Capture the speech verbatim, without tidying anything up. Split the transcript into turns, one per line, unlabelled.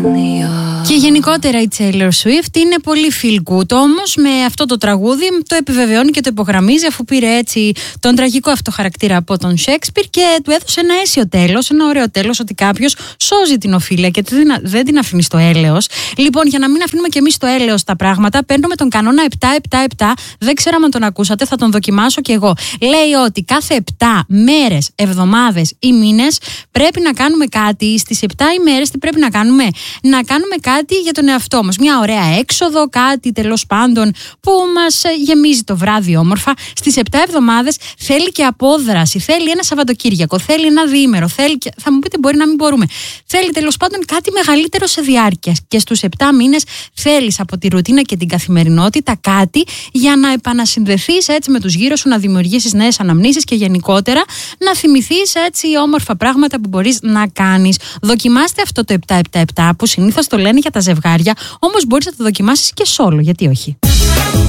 Και γενικότερα η Taylor Swift είναι πολύ feel good, όμως με αυτό το τραγούδι το επιβεβαιώνει και το υπογραμμίζει, αφού πήρε έτσι τον τραγικό αυτό χαρακτήρα από τον Shakespeare και του έδωσε ένα αίσιο τέλος, ένα ωραίο τέλος, ότι κάποιος σώζει την Οφίλια και δεν την αφήνει στο έλεος. Λοιπόν, για να μην αφήνουμε και εμείς στο έλεος τα πράγματα, παίρνουμε τον κανόνα επτά επτά επτά. Δεν ξέρω αν τον ακούσατε, θα τον δοκιμάσω κι εγώ. Λέει ότι κάθε επτά μέρες, εβδομάδες ή μήνες πρέπει να κάνουμε κάτι. Στις επτά ημέρες τι πρέπει να κάνουμε? Να κάνουμε κάτι για τον εαυτό μας. Μια ωραία έξοδο, κάτι τέλος πάντων που μας γεμίζει το βράδυ όμορφα. Στις επτά εβδομάδες θέλει και απόδραση. Θέλει ένα Σαββατοκύριακο, θέλει ένα διήμερο. Θέλει και... Θα μου πείτε, μπορεί να μην μπορούμε. Θέλει τέλος πάντων κάτι μεγαλύτερο σε διάρκεια. Και στους επτά μήνες θέλεις από τη ρουτίνα και την καθημερινότητα κάτι για να επανασυνδεθείς έτσι με τους γύρω σου, να δημιουργήσεις νέες αναμνήσεις και γενικότερα να θυμηθείς έτσι όμορφα πράγματα που μπορείς να κάνεις. Δοκιμάστε αυτό το επτά επτά επτά που συνήθως το λένε για τα ζευγάρια, όμως μπορείς να το δοκιμάσεις και solo, γιατί όχι.